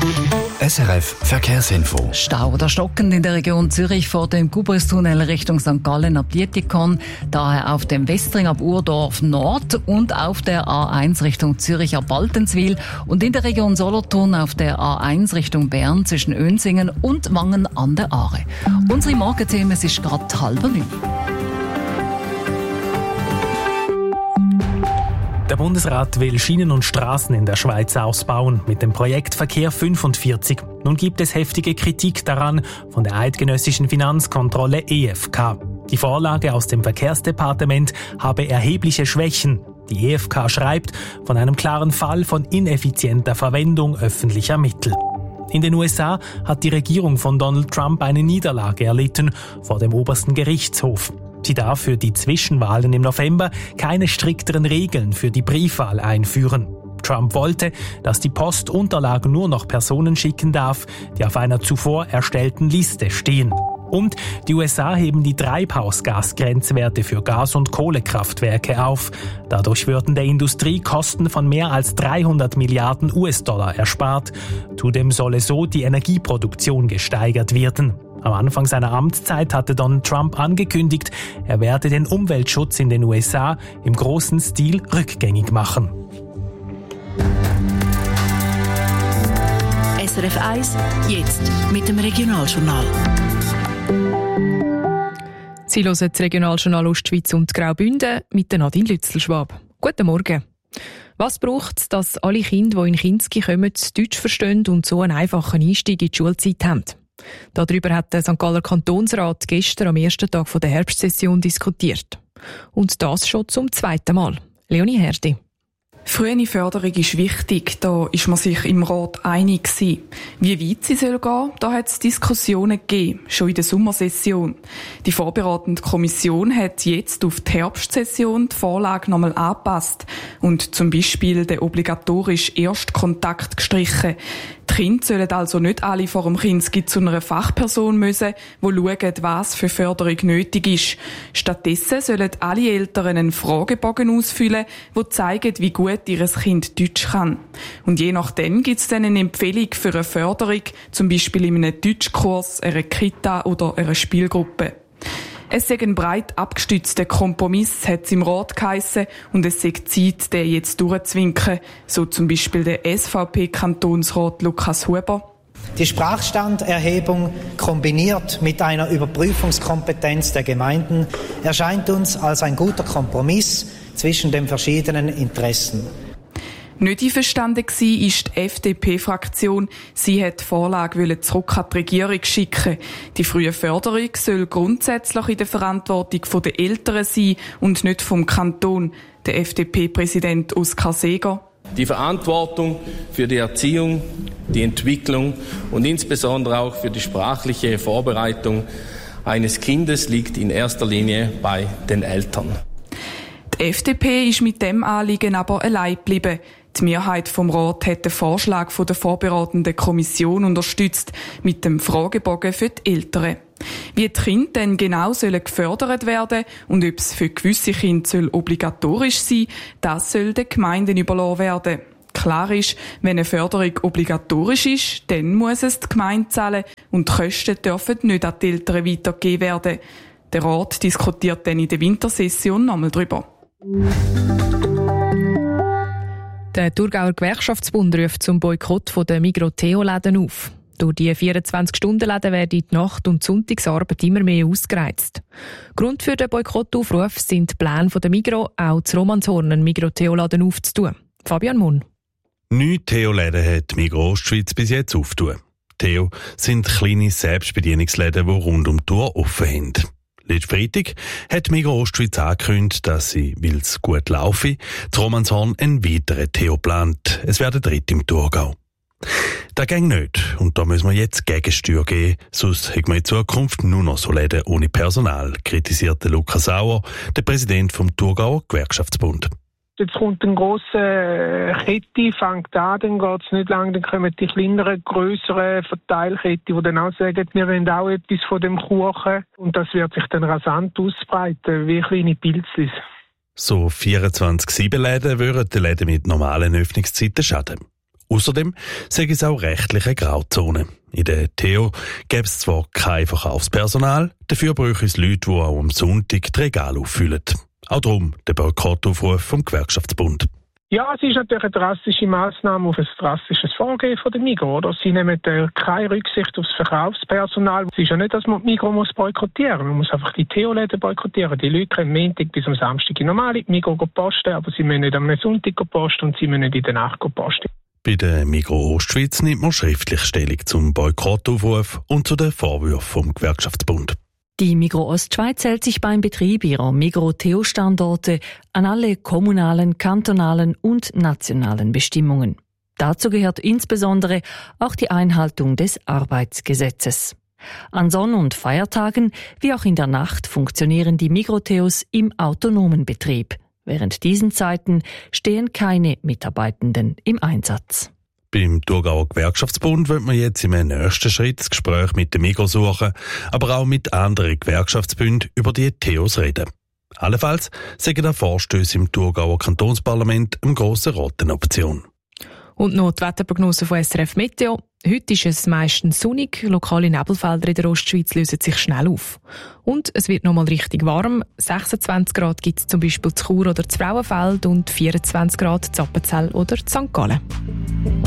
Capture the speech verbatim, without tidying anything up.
S R F Verkehrsinfo. Stau oder stockend in der Region Zürich vor dem Gubristunnel Richtung Sankt Gallen ab Dietikon, daher auf dem Westring ab Urdorf Nord und auf der A eins Richtung Zürich ab Baltenswil und in der Region Solothurn auf der A eins Richtung Bern zwischen Önsingen und Wangen an der Aare. Unsere Morgenthemen ist gerade halb neun. Der Bundesrat will Schienen und Straßen in der Schweiz ausbauen mit dem Projekt Verkehr fünfundvierzig. Nun gibt es heftige Kritik daran von der eidgenössischen Finanzkontrolle E F K. Die Vorlage aus dem Verkehrsdepartement habe erhebliche Schwächen. Die E F K schreibt von einem klaren Fall von ineffizienter Verwendung öffentlicher Mittel. In den U S A hat die Regierung von Donald Trump eine Niederlage erlitten vor dem obersten Gerichtshof. Sie darf für die Zwischenwahlen im November keine strikteren Regeln für die Briefwahl einführen. Trump wollte, dass die Post Unterlagen nur noch Personen schicken darf, die auf einer zuvor erstellten Liste stehen. Und die U S A heben die Treibhausgasgrenzwerte für Gas- und Kohlekraftwerke auf. Dadurch würden der Industrie Kosten von mehr als dreihundert Milliarden U S-Dollar erspart. Zudem solle so die Energieproduktion gesteigert werden. Am Anfang seiner Amtszeit hatte Donald Trump angekündigt, er werde den Umweltschutz in den U S A im großen Stil rückgängig machen. S R F eins, jetzt mit dem Regionaljournal. Sie hören das Regionaljournal Ostschweiz und Graubünden mit der Nadine Lützelschwab. Guten Morgen. Was braucht es, dass alle Kinder, die in Kinski kommen, Deutsch verstehen und so einen einfachen Einstieg in die Schulzeit haben? Darüber hat der Sankt Galler Kantonsrat gestern am ersten Tag der Herbstsession diskutiert. Und das schon zum zweiten Mal. Leonie Herdi. Frühe Förderung ist wichtig, da ist man sich im Rat einig gewesen. Wie weit sie soll gehen, da hat es Diskussionen gegeben, schon in der Sommersession. Die vorbereitende Kommission hat jetzt auf die Herbstsession die Vorlage nochmal angepasst und zum Beispiel den obligatorischen Erstkontakt gestrichen. Die Kinder sollen also nicht alle vor dem Kinski zu einer Fachperson müssen, die schaut, was für Förderung nötig ist. Stattdessen sollen alle Eltern einen Fragebogen ausfüllen, der zeigt, wie gut ihr Kind Deutsch kann. Und je nachdem gibt es dann eine Empfehlung für eine Förderung, zum Beispiel in einem Deutschkurs, einer Kita oder einer Spielgruppe. Es sei ein breit abgestützter Kompromiss, hat es im Rat geheissen, und es sei Zeit, den jetzt durchzuwinken, so zum Beispiel der S V P-Kantonsrat Lukas Huber. Die Sprachstanderhebung kombiniert mit einer Überprüfungskompetenz der Gemeinden erscheint uns als ein guter Kompromiss zwischen den verschiedenen Interessen. Nicht einverstanden war ist die F D P-Fraktion. Sie hat die Vorlage zurück an die Regierung schicken. Die frühe Förderung soll grundsätzlich in der Verantwortung der Eltern sein und nicht vom Kanton. Der F D P-Präsident Oskar Seeger. Die Verantwortung für die Erziehung, die Entwicklung und insbesondere auch für die sprachliche Vorbereitung eines Kindes liegt in erster Linie bei den Eltern. Die F D P ist mit dem Anliegen aber allein geblieben. Die Mehrheit vom Rat hat den Vorschlag von der vorbereitenden Kommission unterstützt mit dem Fragebogen für die Eltern. Wie die Kinder denn genau sollen gefördert werden und ob es für gewisse Kinder soll obligatorisch sein, das soll den Gemeinden überlassen werden. Klar ist, wenn eine Förderung obligatorisch ist, dann muss es die Gemeinde zahlen und die Kosten dürfen nicht an die Eltern weitergegeben werden. Der Rat diskutiert dann in der Wintersession nochmal darüber. Der Thurgauer Gewerkschaftsbund ruft zum Boykott der Migros-Theo-Läden auf. Durch die vierundzwanzig-Stunden-Läden werden die Nacht- und Sonntagsarbeit immer mehr ausgereizt. Grund für den Boykottaufruf sind die Pläne der Migros, auch zu Romanshorn einen Migros-Theo-Laden aufzutun. Fabian Munn. Neun Theo-Läden hat die Migros Ostschweiz bis jetzt aufgetan. Theo sind kleine Selbstbedienungsläden, die rund um die Tour offen haben. Letzten Freitag hat Migros Ostschweiz angekündigt, dass sie, weil es gut laufe, zu Romanshorn einen weiteren Theo plant. Es werden dritt im Thurgau. Das geht nicht. Und da müssen wir jetzt Gegensteuer geben, sonst haben wir in Zukunft nur noch so Läden ohne Personal, kritisierte Lukas Sauer, der Präsident vom Thurgauer Gewerkschaftsbund. Jetzt kommt eine grosse Kette, fängt an, dann geht es nicht lang, dann kommen die kleineren, grösseren Verteilketten, die dann auch sagen, wir wollen auch etwas von dem Kuchen. Und das wird sich dann rasant ausbreiten, wie kleine Pilzlis. So vierundzwanzig sieben Läden würden den Läden mit normalen Öffnungszeiten schaden. Außerdem sei es auch rechtliche Grauzonen. In der Theo gäbe es zwar kein Verkaufspersonal, dafür bräuchte es Leute, die auch am Sonntag die Regale auffüllen. Auch darum der Boykottaufruf vom Gewerkschaftsbund. Ja, es ist natürlich eine drastische Massnahme auf ein drastisches Vorgehen von der Migros. Oder? Sie nehmen äh, keine Rücksicht aufs Verkaufspersonal. Es ist ja nicht, dass man die Migros muss boykottieren muss. Man muss einfach die Theo-Läden boykottieren. Die Leute können Montag bis am Samstag in normale Migros posten, aber sie müssen nicht am Sonntag posten und sie müssen nicht in der Nacht posten. Bei der Migros Ostschweiz nimmt man schriftlich Stellung zum Boykottaufruf und zu den Vorwürfen vom Gewerkschaftsbund. Die Migros Ostschweiz hält sich beim Betrieb ihrer Migros-Theo-Standorte an alle kommunalen, kantonalen und nationalen Bestimmungen. Dazu gehört insbesondere auch die Einhaltung des Arbeitsgesetzes. An Sonn- und Feiertagen wie auch in der Nacht funktionieren die Migros-Theos im autonomen Betrieb. Während diesen Zeiten stehen keine Mitarbeitenden im Einsatz. Beim Thurgauer Gewerkschaftsbund wird man jetzt im nächsten Schritt das Gespräch mit den Migros suchen, aber auch mit anderen Gewerkschaftsbünden über die Theos reden. Allenfalls sagen der Vorstöße im Thurgauer Kantonsparlament im Grossen Rat eine Option. Und noch die Wetterprognose von S R F Meteo. Heute ist es meistens sonnig, lokale Nebelfelder in der Ostschweiz lösen sich schnell auf. Und es wird noch mal richtig warm. sechsundzwanzig Grad gibt es zum Beispiel zu Chur oder zu Frauenfeld und vierundzwanzig Grad zu Appenzell oder zu Sankt Gallen.